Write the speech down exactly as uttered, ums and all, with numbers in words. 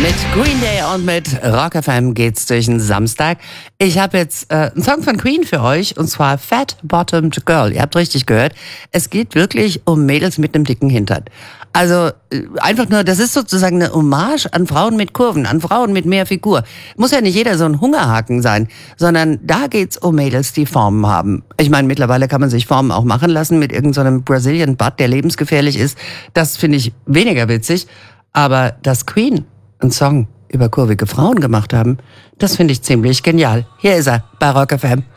Mit Green Day und mit Rock F M geht's durch den Samstag. Ich habe jetzt äh, einen Song von Queen für euch, und zwar Fat Bottomed Girl. Ihr habt richtig gehört. Es geht wirklich um Mädels mit einem dicken Hintern. Also äh, einfach nur, das ist sozusagen eine Hommage an Frauen mit Kurven, an Frauen mit mehr Figur. Muss ja nicht jeder so ein Hungerhaken sein, sondern da geht's um Mädels, die Formen haben. Ich meine, mittlerweile kann man sich Formen auch machen lassen mit irgendeinem so Brazilian Butt, der lebensgefährlich ist. Das finde ich weniger witzig. Aber dass Queen einen Song über kurvige Frauen gemacht haben, das finde ich ziemlich genial. Hier ist er bei Rock F M.